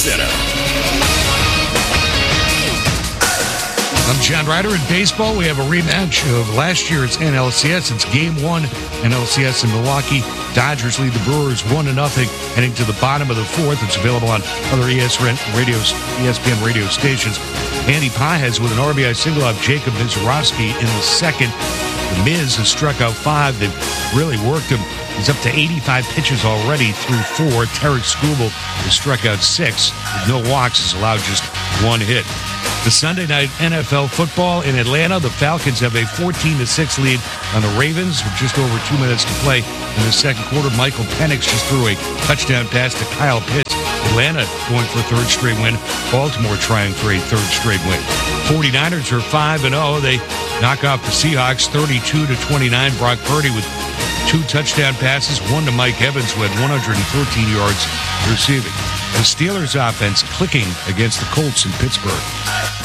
Center. I'm John Ryder. In baseball, we have a rematch of last year's NLCS. It's Game 1, NLCS in Milwaukee. Dodgers lead the Brewers 1-0, heading to the bottom of the fourth. It's available on other ESPN radio stations. Andy Pages with an RBI single off Jacob Mizorowski in the second. The Miz has struck out 5. They've really worked him. He's up to 85 pitches already through 4. Tarek Skubal has struck out 6. With no walks, has allowed just 1 hit. The Sunday night NFL football in Atlanta, the Falcons have a 14-6 lead on the Ravens with just over 2 minutes to play in the second quarter. Michael Penix just threw a touchdown pass to Kyle Pitts. Atlanta going for a third straight win. Baltimore trying for a third straight win. 49ers are 5-0. They knock off the Seahawks 32-29. Brock Purdy with 2 touchdown passes, 1 to Mike Evans who had 113 yards receiving. The Steelers offense clicking against the Colts in Pittsburgh.